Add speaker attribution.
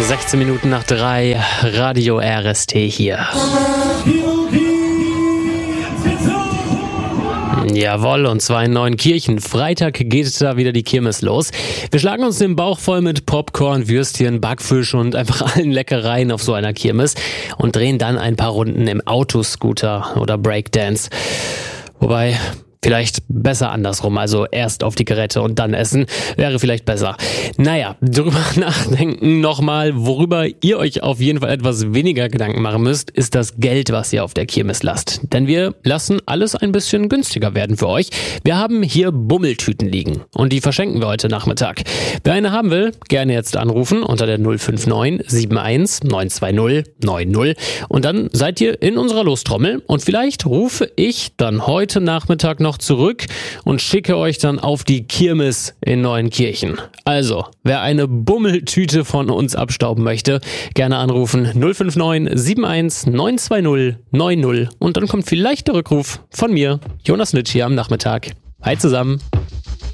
Speaker 1: 16 Minuten nach 3, Radio RST hier. Jawohl, und zwar in Neuenkirchen. Freitag geht da wieder die Kirmes los. Wir schlagen uns den Bauch voll mit Popcorn, Würstchen, Backfisch und einfach allen Leckereien auf so einer Kirmes und drehen dann ein paar Runden im Autoscooter oder Breakdance. Wobei, vielleicht besser andersrum, also erst auf die Geräte und dann essen, wäre vielleicht besser. Naja, drüber nachdenken nochmal, worüber ihr euch auf jeden Fall etwas weniger Gedanken machen müsst, ist das Geld, was ihr auf der Kirmes lasst. Denn wir lassen alles ein bisschen günstiger werden für euch. Wir haben hier Bummeltüten liegen und die verschenken wir heute Nachmittag. Wer eine haben will, gerne jetzt anrufen unter der 059 71 920 90 und dann seid ihr in unserer Lostrommel und vielleicht rufe ich dann heute Nachmittag noch zurück und schicke euch dann auf die Kirmes in Neuenkirchen. Also, wer eine Bummeltüte von uns abstauben möchte, gerne anrufen 059 71 920 90 und dann kommt vielleicht der Rückruf von mir, Jonas Nitsch hier am Nachmittag. Hi zusammen.